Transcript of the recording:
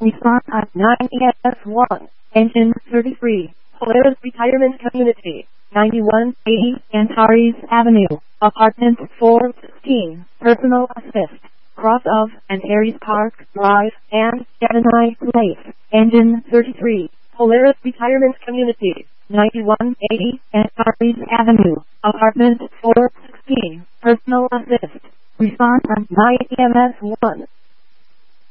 Response at 9 ES1. Engine 33. Polaris Retirement Community. 9180 Antares Avenue. Apartment 416. Personal assist. Cross of Antares Park Drive and Gemini Place. Engine 33. Polaris Retirement Community. 9180 Antares Avenue. Apartment 416. Personal assist. Response at 9 EMS 1.